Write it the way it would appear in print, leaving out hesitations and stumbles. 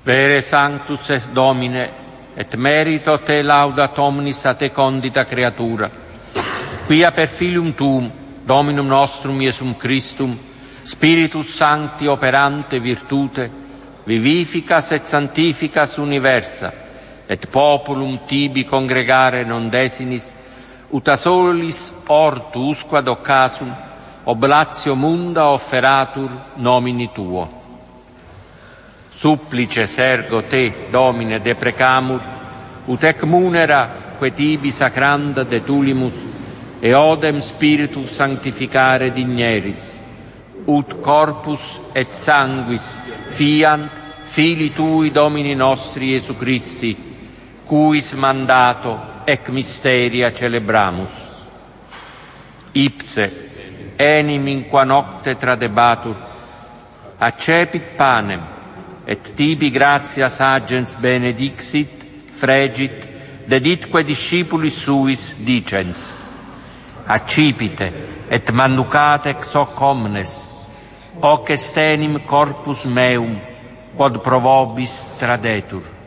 Vere sanctus es Domine, et merito te laudat omnis a te condita creatura, quia per filium tuum, Dominum nostrum Iesum Christum, Spiritus Sancti operante virtute, vivificas et sanctificas universa, et populum tibi congregare non desinis, ut a solis ortu usquad occasum, oblatio munda offeratur nomini tuo. Supplices ergo te, Domine, deprecamur, ut ec munera que tibi sacranda de tulimus, e odem spiritus sanctificare digneris, ut corpus et sanguis fiant Filii Tui Domini nostri Iesu Christi, cuis mandato ec mysteria celebramus. Ipse, enim in qua nocte tradebatur, accepit panem, et tibi gratias agens benedixit, fregit, deditque discipulis suis dicens, accipite et manducate ex hoc omnes, hoc est enim corpus meum, quod pro vobis tradetur.